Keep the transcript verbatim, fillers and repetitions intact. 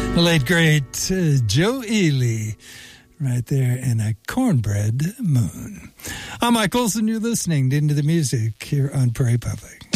The late, great uh, Joe Ely, right there in A Cornbread Moon. I'm Mike Olson. You're listening to Into the Music here on Prairie Public.